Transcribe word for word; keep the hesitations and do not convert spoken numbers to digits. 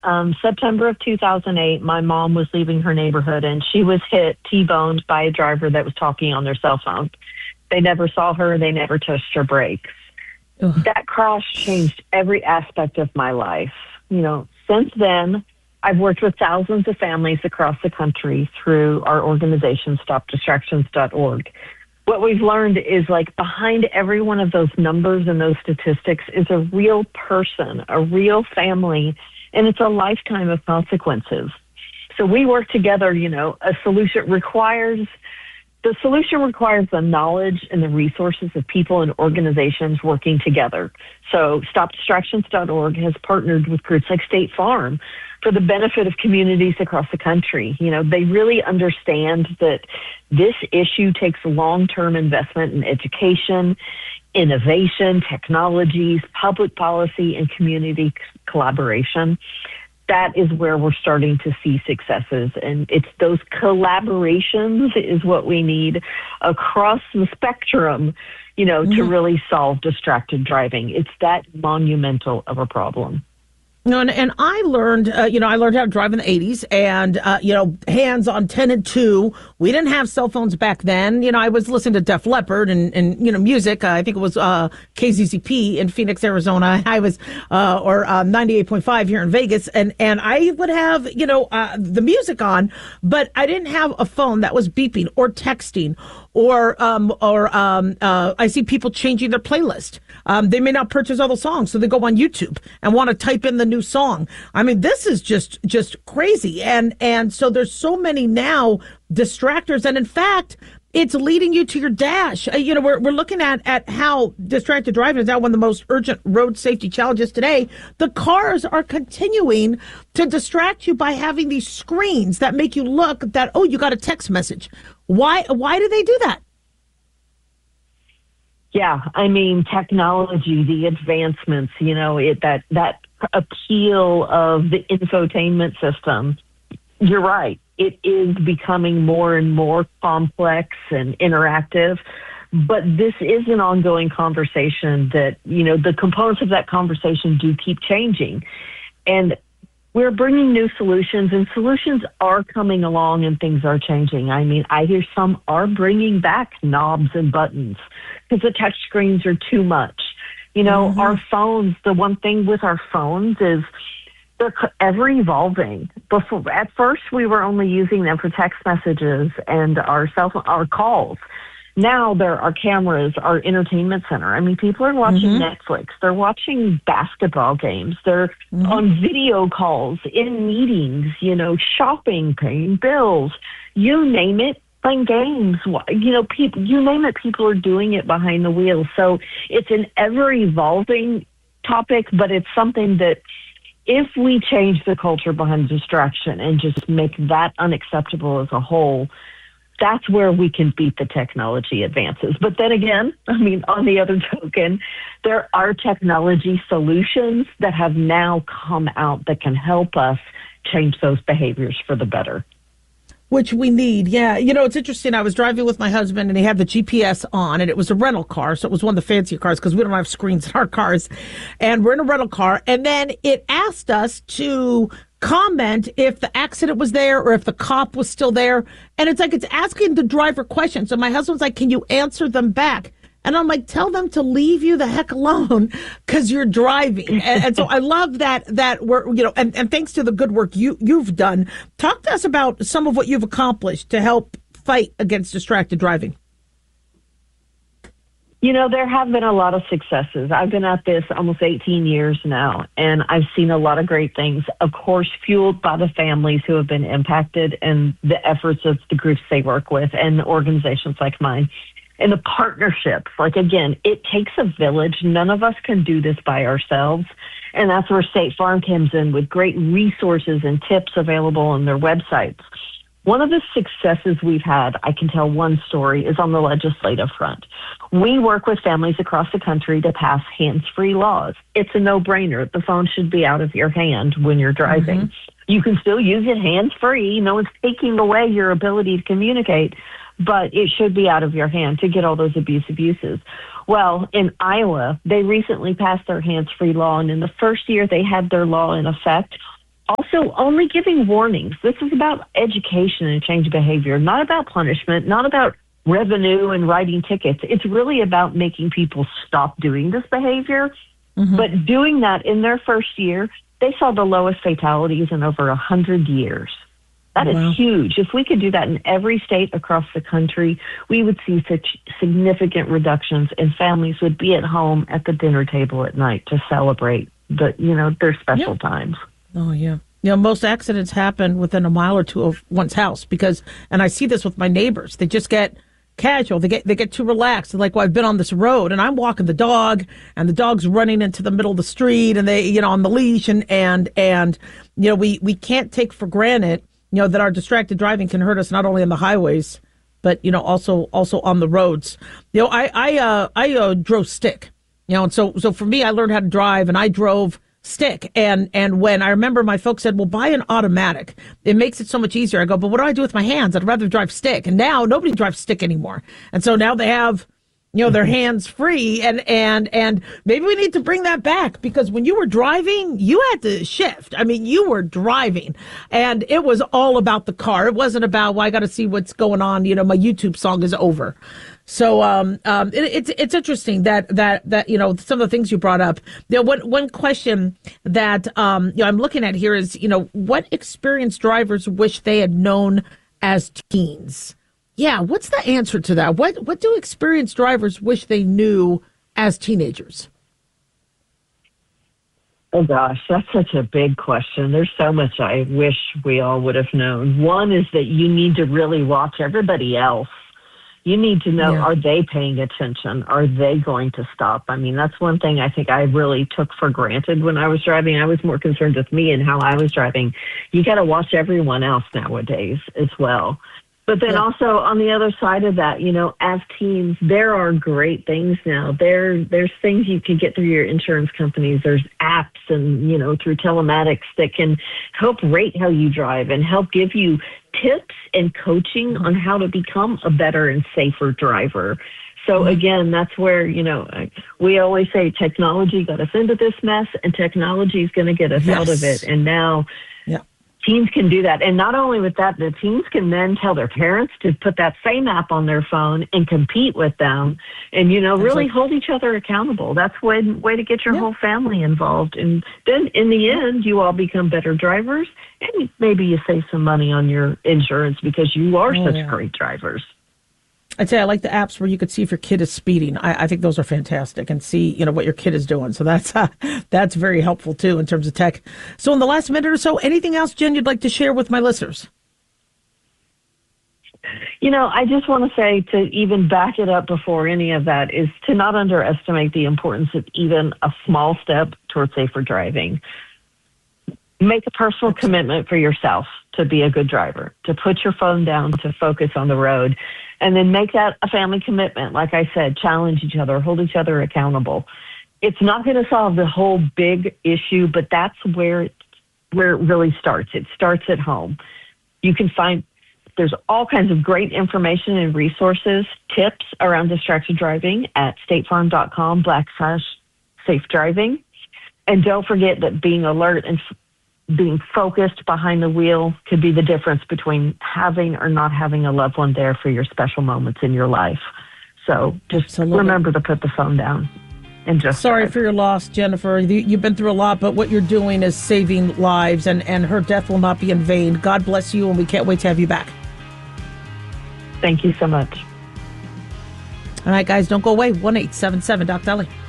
Um, September of two thousand eight, my mom was leaving her neighborhood and she was hit T-boned by a driver that was talking on their cell phone. They never saw her. They never touched her brakes. Ugh. That crash changed every aspect of my life. You know, since then, I've worked with thousands of families across the country through our organization, stop distractions dot org. What we've learned is, like, behind every one of those numbers and those statistics is a real person, a real family, and it's a lifetime of consequences. So we work together. You know, a solution requires, the solution requires the knowledge and the resources of people and organizations working together. So stop distractions dot org has partnered with groups like State Farm for the benefit of communities across the country. You know, they really understand that this issue takes long-term investment in education, innovation, technologies, public policy, and community c- collaboration. That is where we're starting to see successes. And it's those collaborations is what we need across the spectrum, you know, mm-hmm. to really solve distracted driving. It's that monumental of a problem. No, and, and I learned, uh, you know, I learned how to drive in the eighties and, uh, you know, hands on ten and two. We didn't have cell phones back then. You know, I was listening to Def Leppard and, and you know, music. Uh, I think it was uh, K Z Z P in Phoenix, Arizona. I was, uh, or uh, ninety-eight point five here in Vegas. And, and I would have, you know, uh, the music on, but I didn't have a phone that was beeping or texting or, um, or um, uh, I see people changing their playlist. Um, they may not purchase all the songs, so they go on YouTube and want to type in the new song. I mean, this is just just crazy. And and so there's so many now distractors. And in fact, it's leading you to your dash. Uh, you know, we're we're looking at, at how distracted driving is now one of the most urgent road safety challenges today. The cars are continuing to distract you by having these screens that make you look that, oh, you got a text message. Why why do they do that? Yeah, I mean, technology, the advancements, you know, it, that that appeal of the infotainment system, you're right. It is becoming more and more complex and interactive, but this is an ongoing conversation that, you know, the components of that conversation do keep changing. And we're bringing new solutions, and solutions are coming along and things are changing. I mean, I hear some are bringing back knobs and buttons because the touch screens are too much. You know, mm-hmm. our phones, the one thing with our phones is they're ever evolving. Before, at first, we were only using them for text messages and our cell phone, our calls. Now there are cameras, our entertainment center. I mean, people are watching mm-hmm. Netflix. They're watching basketball games. They're mm-hmm. on video calls, in meetings, you know, shopping, paying bills, you name it, playing games. You know, people, you name it, people are doing it behind the wheel. So it's an ever-evolving topic, but it's something that if we change the culture behind distraction and just make that unacceptable as a whole, that's where we can beat the technology advances. But then again, I mean, on the other token, there are technology solutions that have now come out that can help us change those behaviors for the better. Which we need, yeah. You know, it's interesting. I was driving with my husband, and he had the G P S on, and it was a rental car, so it was one of the fancier cars because we don't have screens in our cars. And we're in a rental car, and then it asked us to comment if the accident was there or if the cop was still there. And it's like it's asking the driver questions. So my husband's like, can you answer them back? And I'm like, tell them to leave you the heck alone because you're driving. And, and so I love that, that we're, you know, and, and thanks to the good work you, you've done. Talk to us about some of what you've accomplished to help fight against distracted driving. You know, there have been a lot of successes. I've been at this almost eighteen years now, and I've seen a lot of great things, of course, fueled by the families who have been impacted and the efforts of the groups they work with and organizations like mine. And the partnerships, like, again, it takes a village. None of us can do this by ourselves. And that's where State Farm comes in with great resources and tips available on their websites. One of the successes we've had, I can tell one story, is on the legislative front. We work with families across the country to pass hands-free laws. It's a no-brainer. The phone should be out of your hand when you're driving. Mm-hmm. You can still use it hands-free. No one's taking away your ability to communicate, but it should be out of your hand to get all those abusive uses. Well, in Iowa, they recently passed their hands-free law, and in the first year they had their law in effect, Also, only giving warnings. This is about education and change behavior, not about punishment, not about revenue and writing tickets. It's really about making people stop doing this behavior. Mm-hmm. But doing that in their first year, they saw the lowest fatalities in over one hundred years. That wow. is huge. If we could do that in every state across the country, we would see such significant reductions, and families would be at home at the dinner table at night to celebrate the, you know, their special yep. times. Oh, yeah. You know, most accidents happen within a mile or two of one's house because, and I see this with my neighbors, they just get casual. They get they get too relaxed. Like, well, I've been on this road and I'm walking the dog and the dog's running into the middle of the street and they, you know, on the leash and, and, and, you know, we, we can't take for granted, you know, that our distracted driving can hurt us not only on the highways, but, you know, also, also on the roads. You know, I, I, uh, I, uh, drove stick, you know, and so, so for me, I learned how to drive and I drove stick. And, and when I remember my folks said, well, buy an automatic, it makes it so much easier. I go, but what do I do with my hands? I'd rather drive stick. And now nobody drives stick anymore. And so now they have, you know, their hands free. And, and, and maybe we need to bring that back because when you were driving, you had to shift. I mean, you were driving and it was all about the car. It wasn't about, well, I got to see what's going on. You know, my YouTube song is over. So um, um, it, it's it's interesting that that that you know some of the things you brought up. You know, one one question that um, you know I'm looking at here is you know what experienced drivers wish they had known as teens. Yeah, what's the answer to that? What what do experienced drivers wish they knew as teenagers? Oh gosh, that's such a big question. There's so much I wish we all would have known. One is that you need to really watch everybody else. You need to know, yeah. are they paying attention? Are they going to stop? I mean, that's one thing I think I really took for granted when I was driving. I was more concerned with me and how I was driving. You got to watch everyone else nowadays as well. But then yeah. also on the other side of that, you know, as teens, there are great things now. There, there's things you can get through your insurance companies. There's apps and, you know, through telematics that can help rate how you drive and help give you tips and coaching on how to become a better and safer driver. So again, that's where, you know, we always say technology got us into this mess and technology is going to get us yes. out of it. And now yeah. teens can do that. And not only with that, the teens can then tell their parents to put that same app on their phone and compete with them and, you know, really like, hold each other accountable. That's one way to get your yeah. whole family involved. And then in the end, you all become better drivers and maybe you save some money on your insurance because you are oh, such yeah. great drivers. I'd say I like the apps where you could see if your kid is speeding. I, I think those are fantastic and see, you know, what your kid is doing. So that's uh, that's very helpful, too, in terms of tech. So in the last minute or so, anything else, Jen, you'd like to share with my listeners? You know, I just want to say to even back it up before any of that is to not underestimate the importance of even a small step towards safer driving. Make a personal commitment for yourself to be a good driver, to put your phone down, to focus on the road, and then make that a family commitment. Like I said, challenge each other, hold each other accountable. It's not going to solve the whole big issue, but that's where it, where it really starts. It starts at home. You can find, there's all kinds of great information and resources, tips around distracted driving at statefarm.com backslash safe driving. And don't forget that being alert and being focused behind the wheel could be the difference between having or not having a loved one there for your special moments in your life. So just Absolutely. remember to put the phone down and just Sorry drive. for your loss, Jennifer. You've been through a lot, but what you're doing is saving lives, and, and her death will not be in vain. God bless you, and we can't wait to have you back. Thank you so much. All right, guys, don't go away. one eight seven seven Doc Deli.